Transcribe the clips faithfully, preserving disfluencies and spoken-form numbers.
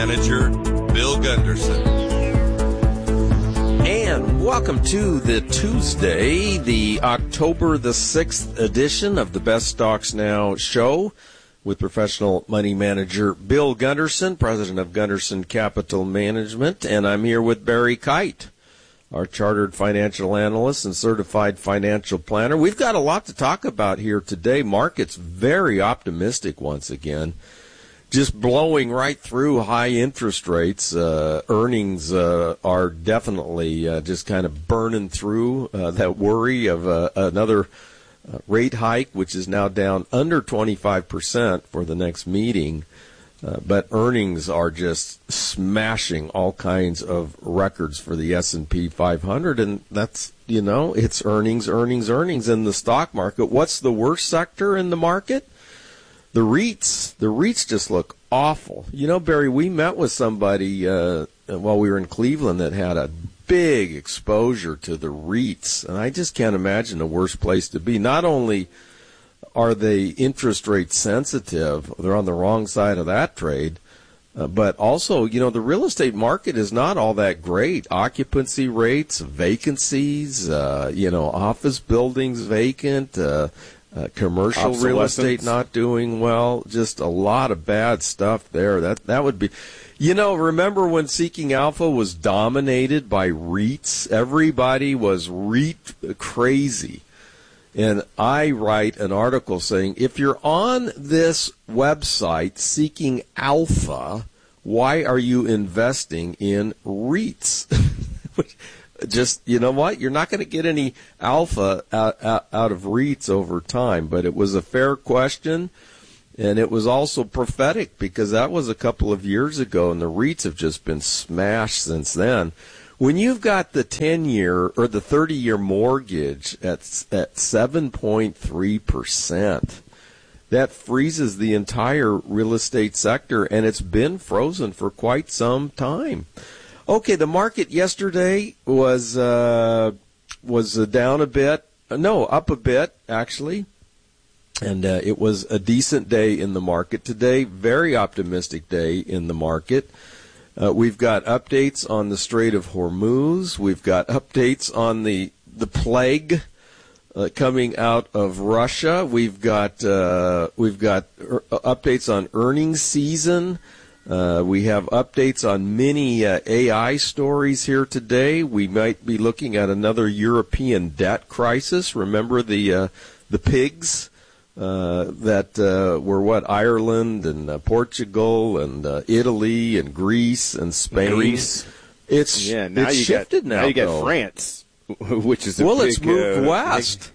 Manager Bill Gunderson. And welcome to the Tuesday, the October the sixth edition of the Best Stocks Now show with professional money manager Bill Gunderson, president of Gunderson Capital Management, and I'm here with Barry Kite, our chartered financial analyst and certified financial planner. We've got a lot to talk about here today. Market's very optimistic once again. Just blowing right through high interest rates. Uh, earnings uh, are definitely uh, just kind of burning through uh, that worry of uh, another uh, rate hike, which is now down under twenty-five percent for the next meeting. Uh, but earnings are just smashing all kinds of records for the S and P five hundred, and that's, you know, it's earnings, earnings, earnings in the stock market. What's the worst sector in the market? The REITs. The REITs just look awful. You know, Barry, we met with somebody uh, while we were in Cleveland that had a big exposure to the REITs, and I just can't imagine a worse place to be. Not only are they interest rate sensitive, they're on the wrong side of that trade, uh, but also, you know, the real estate market is not all that great. Occupancy rates, vacancies, uh, you know, office buildings vacant, uh, Uh, commercial real estate not doing well, just a lot of bad stuff there. That that would be, you know, remember when Seeking Alpha was dominated by REITs? Everybody was REIT crazy. And I write an article saying, if you're on this website, Seeking Alpha, why are you investing in REITs? Just, you know what? You're not going to get any alpha out, out, out of REITs over time. But it was a fair question, and it was also prophetic because that was a couple of years ago, and the REITs have just been smashed since then. When you've got the ten-year or the thirty-year mortgage at at seven point three percent, that freezes the entire real estate sector, and it's been frozen for quite some time. Okay, the market yesterday was uh, was uh, down a bit. No, up a bit, actually. And uh, it was a decent day in the market today. Very optimistic day in the market. Uh, we've got updates on the Strait of Hormuz. We've got updates on the, the plague uh, coming out of Russia. We've got, uh, we've got er- updates on earnings season. Uh, we have updates on many uh, A I stories here today. We might be looking at another European debt crisis. Remember the uh, the pigs uh, that uh, were what Ireland and uh, Portugal and uh, Italy and Greece and Spain. Greece. It's yeah. Now it's you shifted got, now. Now you got though. France, which is a well, big, it's moved uh, west.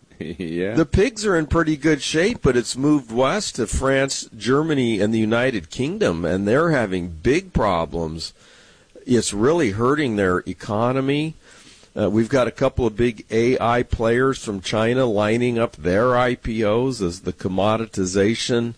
Yeah. The pigs are in pretty good shape, but it's moved west to France, Germany, and the United Kingdom, and they're having big problems. It's really hurting their economy. Uh, we've got a couple of big A I players from China lining up their I P Os as the commoditization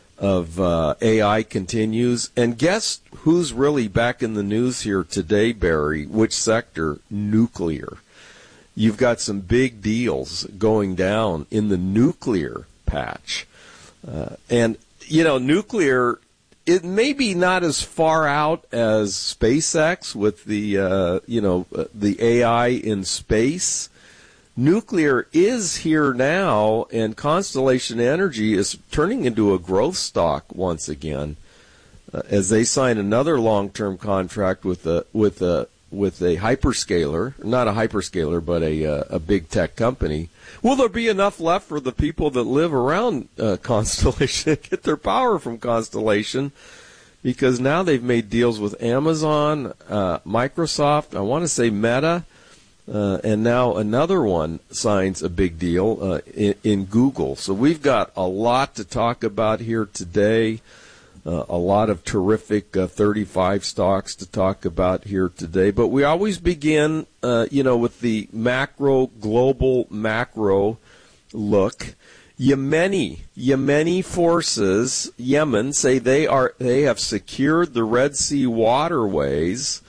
of uh, A I continues. And guess who's really back in the news here today, Barry? Which sector? Nuclear. You've got some big deals going down in the nuclear patch. Uh, and, you know, nuclear, it may be not as far out as SpaceX with the, uh, you know, uh, the A I in space. Nuclear is here now, and Constellation Energy is turning into a growth stock once again uh, as they sign another long-term contract with a, with a, with a hyperscaler, not a hyperscaler, but a uh, a big tech company. Will there be enough left for the people that live around uh, Constellation to get their power from Constellation? Because now they've made deals with Amazon, uh, Microsoft, I want to say Meta, uh, and now another one signs a big deal uh, in, in Google. So we've got a lot to talk about here today. Uh, a lot of terrific uh, thirty-five stocks to talk about here today. But we always begin, uh, you know, with the macro, global macro look. Yemeni, Yemeni forces, Yemen, say they are they have secured the Red Sea waterways.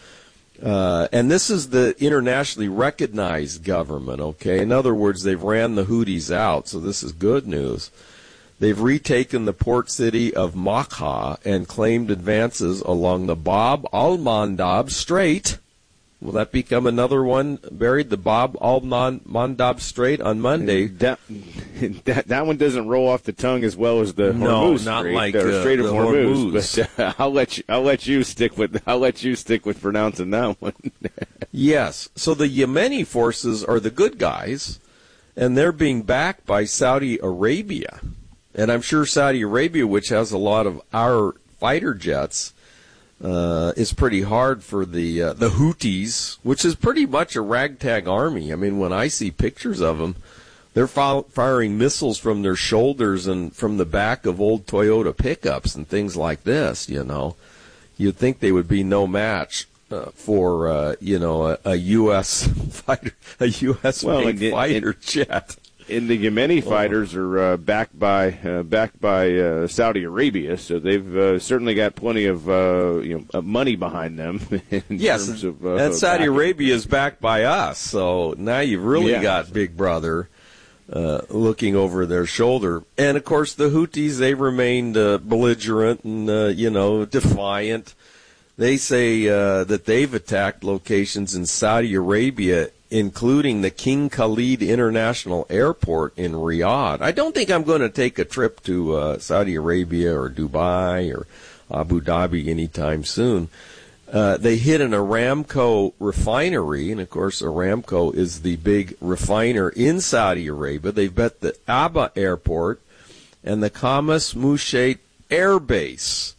Uh, and this is the internationally recognized government, okay? In other words, they've ran the Houthis out, so this is good news. They've retaken the port city of Makha and claimed advances along the Bab al-Mandab Strait. Will that become another one buried? The Bab al-Mandab Strait on Monday. That, that that one doesn't roll off the tongue as well as the no, Hormuz not Strait, like or uh, Strait of the Hormuz. Hormuz. But uh, I'll let you I'll let you stick with I'll let you stick with pronouncing that one. Yes. So the Yemeni forces are the good guys, and they're being backed by Saudi Arabia. And I'm sure Saudi Arabia, which has a lot of our fighter jets, uh, is pretty hard for the uh, the Houthis, which is pretty much a ragtag army. I mean, when I see pictures of them, they're fi- firing missiles from their shoulders and from the back of old Toyota pickups and things like this, you know. You'd think they would be no match uh, for, uh, you know, a, a U S fighter, a U S Well, made and- fighter and- jet. And the Yemeni fighters are uh, backed by uh, backed by uh, Saudi Arabia, so they've uh, certainly got plenty of uh, you know money behind them. In Yes, terms of, uh, and Saudi backing. Arabia is backed by us, so now you've really Yeah. got Big Brother uh, looking over their shoulder. And of course, the Houthis, they remained uh, belligerent and uh, you know defiant. They say uh, that they've attacked locations in Saudi Arabia, including the King Khalid International Airport in Riyadh. I don't think I'm going to take a trip to uh, Saudi Arabia or Dubai or Abu Dhabi anytime soon. Uh, they hit an Aramco refinery, and of course Aramco is the big refiner in Saudi Arabia. They've bet the Aba Airport and the Khamis Mushat Air Base.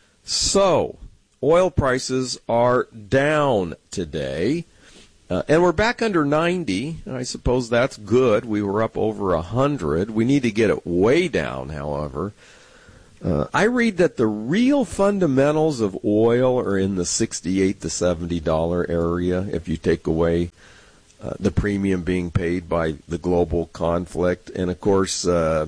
So, oil prices are down today. Uh, and we're back under ninety. I suppose that's good. We were up over one hundred. We need to get it way down, however. Uh, I read that the real fundamentals of oil are in the sixty-eight to seventy dollars area if you take away uh, the premium being paid by the global conflict. And, of course, uh,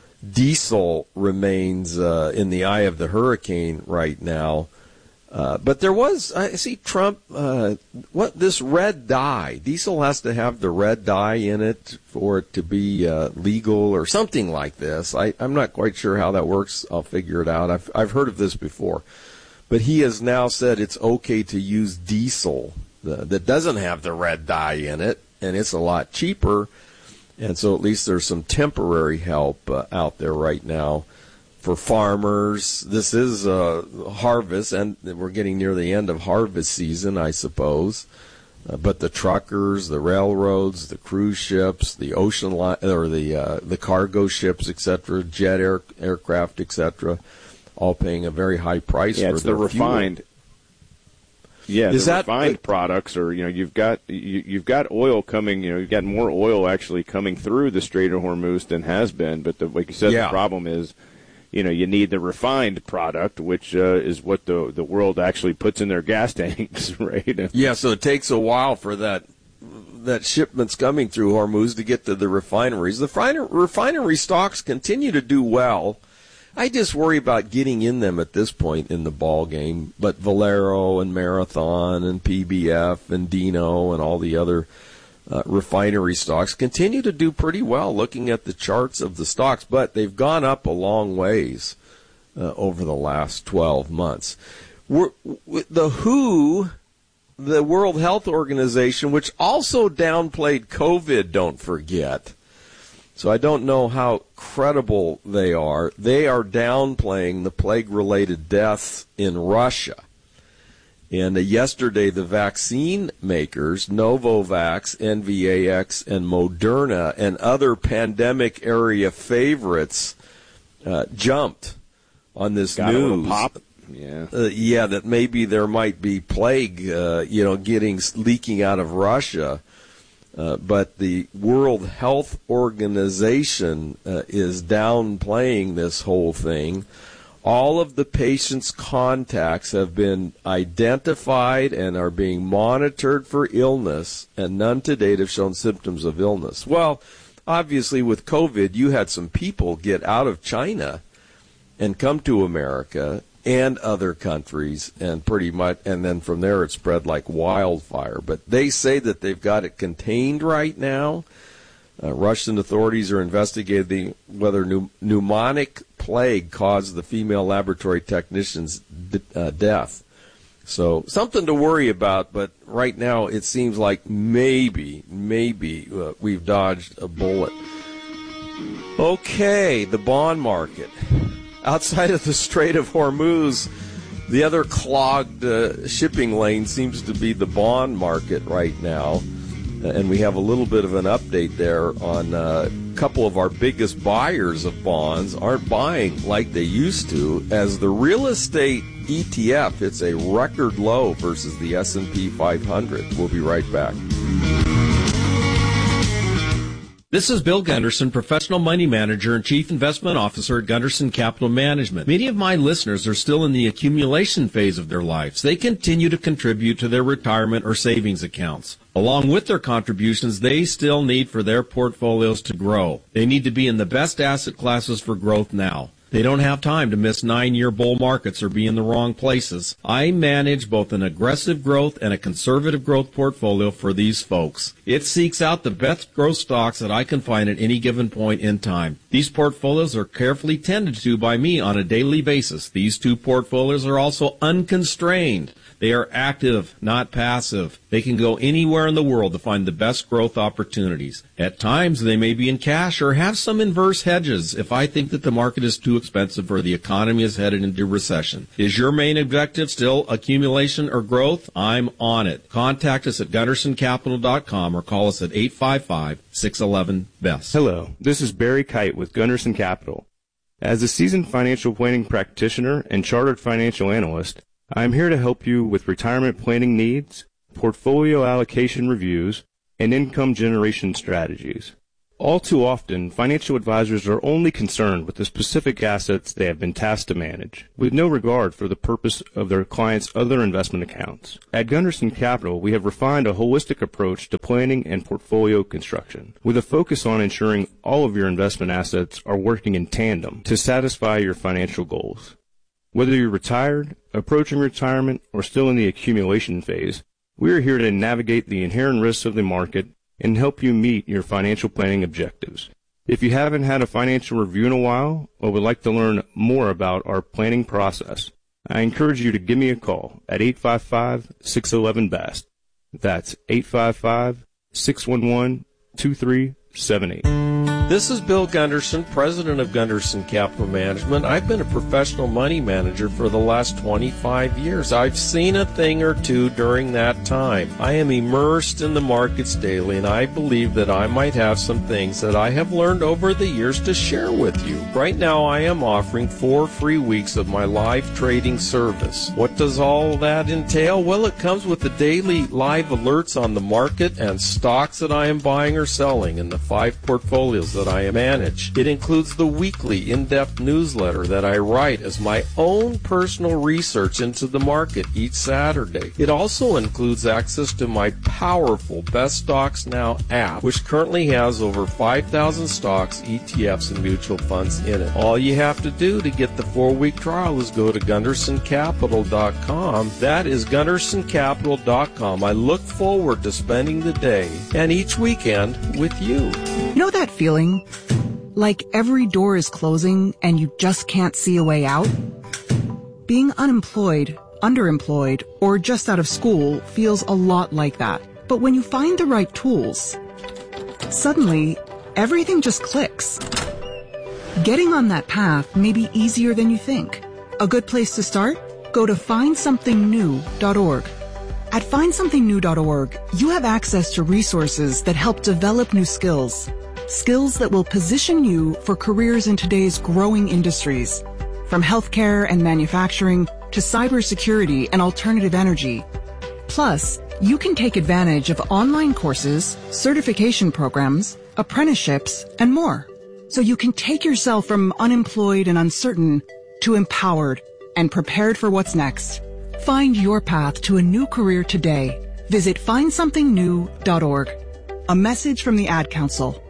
diesel remains uh, in the eye of the hurricane right now. Uh, but there was, I see Trump, uh, what, this red dye, diesel has to have the red dye in it for it to be uh, legal or something like this. I, I'm not quite sure how that works. I'll figure it out. I've, I've heard of this before. But he has now said it's okay to use diesel uh, that doesn't have the red dye in it, and it's a lot cheaper. And so at least there's some temporary help uh, out there right now for farmers. This is uh, harvest, and we're getting near the end of harvest season, I suppose. Uh, but the truckers, the railroads, the cruise ships, the ocean line, or the uh, the cargo ships, et cetera, jet air, aircraft, et cetera, all paying a very high price yeah, for it's their the refined. fuel. Yeah, Is the that refined products are, you know, you've got you, you've got oil coming, you know, you've got more oil actually coming through the Strait of Hormuz than has been. But the, like you said, Yeah. the problem is, you know, you need the refined product, which uh, is what the the world actually puts in their gas tanks, right? Yeah, so it takes a while for that that shipments coming through Hormuz to get to the refineries. The refiner, refinery stocks continue to do well. I just worry about getting in them at this point in the ball game. But Valero and Marathon and P B F and Dino and all the other uh, refinery stocks continue to do pretty well looking at the charts of the stocks, but they've gone up a long ways uh, over the last twelve months. We're, the W H O, the World Health Organization, which also downplayed COVID, don't forget. So I don't know how credible they are. They are downplaying the plague-related deaths in Russia. And uh, yesterday, the vaccine makers, Novavax, N V A X, and Moderna, and other pandemic area favorites uh, jumped on this Got news. a little pop. Yeah. Uh, yeah, that maybe there might be plague, uh, you know, getting leaking out of Russia. Uh, but the World Health Organization uh, is downplaying this whole thing. All of the patient's contacts have been identified and are being monitored for illness, and none to date have shown symptoms of illness. Well, obviously with COVID, you had some people get out of China and come to America and other countries, and pretty much, and then from there it spread like wildfire. But they say that they've got it contained right now. Uh, Russian authorities are investigating whether pneum- pneumonic plague caused the female laboratory technician's d- uh, death. So something to worry about, but right now it seems like maybe, maybe uh, we've dodged a bullet. Okay, the bond market. Outside of the Strait of Hormuz, the other clogged uh, shipping lane seems to be the bond market right now. And we have a little bit of an update there on uh, a couple of our biggest buyers of bonds aren't buying like they used to, as the real estate E T F hits a record low versus the S and P five hundred. We'll be right back. This is Bill Gunderson, professional money manager and chief investment officer at Gunderson Capital Management. Many of my listeners are still in the accumulation phase of their lives. They continue to contribute to their retirement or savings accounts. Along with their contributions, they still need for their portfolios to grow. They need to be in the best asset classes for growth now. They don't have time to miss nine-year bull markets or be in the wrong places. I manage both an aggressive growth and a conservative growth portfolio for these folks. It seeks out the best growth stocks that I can find at any given point in time. These portfolios are carefully tended to by me on a daily basis. These two portfolios are also unconstrained. They are active, not passive. They can go anywhere in the world to find the best growth opportunities. At times, they may be in cash or have some inverse hedges if I think that the market is too expensive or the economy is headed into recession. Is your main objective still accumulation or growth? I'm on it. Contact us at gunderson capital dot com or call us at eight five five, six one one, B E S T. Hello, this is Barry Kite with Gunderson Capital. As a seasoned financial planning practitioner and chartered financial analyst, I am here to help you with retirement planning needs, portfolio allocation reviews, and income generation strategies. All too often, financial advisors are only concerned with the specific assets they have been tasked to manage, with no regard for the purpose of their clients' other investment accounts. At Gunderson Capital, we have refined a holistic approach to planning and portfolio construction, with a focus on ensuring all of your investment assets are working in tandem to satisfy your financial goals. Whether you're retired, approaching retirement, or still in the accumulation phase, we are here to navigate the inherent risks of the market and help you meet your financial planning objectives. If you haven't had a financial review in a while or would like to learn more about our planning process, I encourage you to give me a call at eight five five, six one one, B E S T. That's eight five five, six one one, two three seven eight. This is Bill Gunderson, president of Gunderson Capital Management. I've been a professional money manager for the last twenty-five years. I've seen a thing or two during that time. I am immersed in the markets daily, and I believe that I might have some things that I have learned over the years to share with you. Right now, I am offering four free weeks of my live trading service. What does all that entail? Well, it comes with the daily live alerts on the market and stocks that I am buying or selling in the five portfolios that I manage. It includes the weekly in-depth newsletter that I write as my own personal research into the market each Saturday. It also includes access to my powerful Best Stocks Now app, which currently has over five thousand stocks, E T Fs, and mutual funds in it. All you have to do to get the four-week trial is go to gunderson capital dot com. That is gunderson capital dot com. I look forward to spending the day and each weekend with you. You know that feeling? Like every door is closing and you just can't see a way out? Being unemployed, underemployed, or just out of school feels a lot like that. But when you find the right tools, suddenly everything just clicks. Getting on that path may be easier than you think. A good place to start? Go to find something new dot org. At find something new dot org, you have access to resources that help develop new skills. Skills that will position you for careers in today's growing industries, from healthcare and manufacturing to cybersecurity and alternative energy. Plus, you can take advantage of online courses, certification programs, apprenticeships, and more. So you can take yourself from unemployed and uncertain to empowered and prepared for what's next. Find your path to a new career today. Visit find something new dot org. A message from the Ad Council.